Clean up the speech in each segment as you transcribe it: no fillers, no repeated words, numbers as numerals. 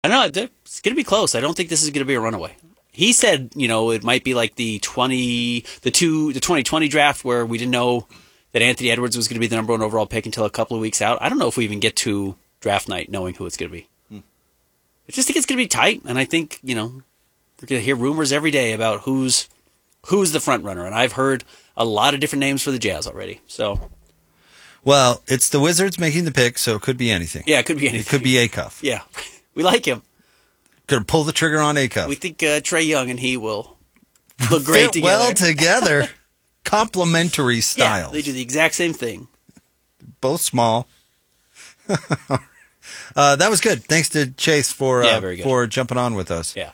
I know it's going to be close. I don't think this is going to be a runaway. He said, it might be like the 2020 draft where we didn't know that Anthony Edwards was going to be the number one overall pick until a couple of weeks out. I don't know if we even get to draft night knowing who it's going to be. I just think it's going to be tight, and I think, we're going to hear rumors every day about who's the front runner, and I've heard a lot of different names for the Jazz already. So, well, it's the Wizards making the pick, so it could be anything. Yeah, it could be anything. It could be Acuff. Yeah, we like him. Could pull the trigger on Acuff. We think Trae Young and he will look great together. Well together. Complementary styles. Yeah, they do the exact same thing. Both small. That was good. Thanks to Chase for jumping on with us. Yeah.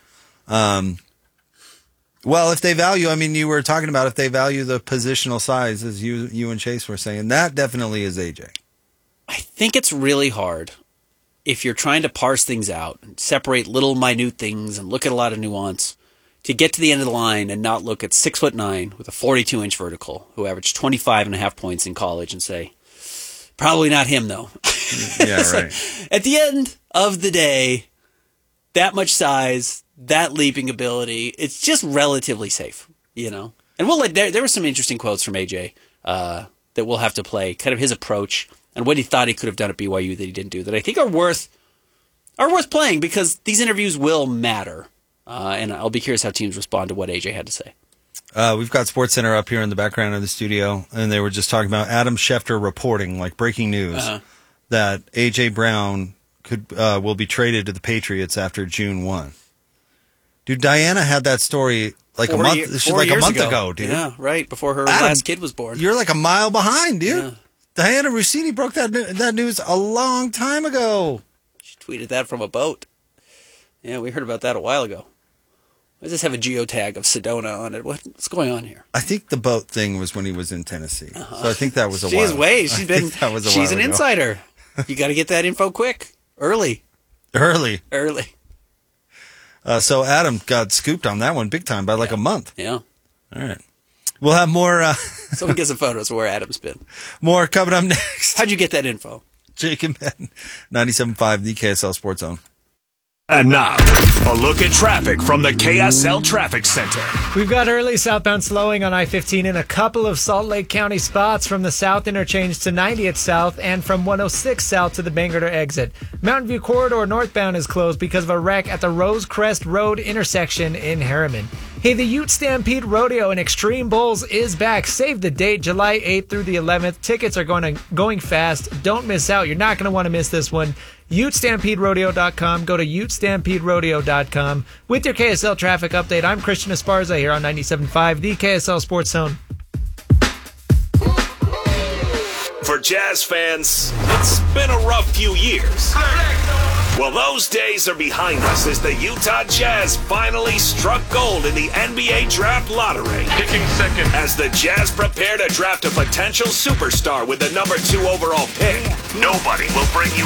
Well, if they value, you were talking about if they value the positional size, as you and Chase were saying, that definitely is AJ. I think it's really hard if you're trying to parse things out and separate little minute things and look at a lot of nuance to get to the end of the line and not look at 6'9" with a 42-inch vertical who averaged 25.5 points in college and say, probably not him though. Yeah, right. At the end of the day, that much size, that leaping ability, it's just relatively safe, And there were some interesting quotes from AJ that we'll have to play, kind of his approach and what he thought he could have done at BYU that he didn't do, that I think are worth playing because these interviews will matter. And I'll be curious how teams respond to what AJ had to say. We've got SportsCenter up here in the background of the studio, and they were just talking about Adam Schefter reporting, like breaking news, that AJ Brown will be traded to the Patriots after June 1. Dude, Diana had that story like a month ago, dude. Yeah, right, before her last kid was born. You're like a mile behind, dude. Yeah. Diana Rossini broke that news a long time ago. She tweeted that from a boat. Yeah, we heard about that a while ago. I just have a geotag of Sedona on it. What's going on here? I think the boat thing was when he was in Tennessee. So I think that was a while. She's an insider. You got to get that info quick. Early. So Adam got scooped on that one big time by like a month. Yeah. All right. We'll have more. Someone get some photos of where Adam's been. More coming up next. How'd you get that info? Jake and Ben, 97.5, the KSL Sports Zone. And now, a look at traffic from the KSL Traffic Center. We've got early southbound slowing on I-15 in a couple of Salt Lake County spots from the south interchange to 90th South and from 106 South to the Bangor exit. Mountain View Corridor northbound is closed because of a wreck at the Rosecrest Road intersection in Harriman. Hey, the Ute Stampede Rodeo in Extreme Bowls is back. Save the date, July 8th through the 11th. Tickets are going fast. Don't miss out. You're not going to want to miss this one. UteStampedeRodeo.com. Go to UteStampedeRodeo.com. With your KSL traffic update, I'm Christian Esparza here on 97.5, the KSL Sports Zone. For Jazz fans, it's been a rough few years. Well, those days are behind us as the Utah Jazz finally struck gold in the NBA Draft Lottery. Picking second. As the Jazz prepare to draft a potential superstar with the number 2 overall pick, nobody will bring you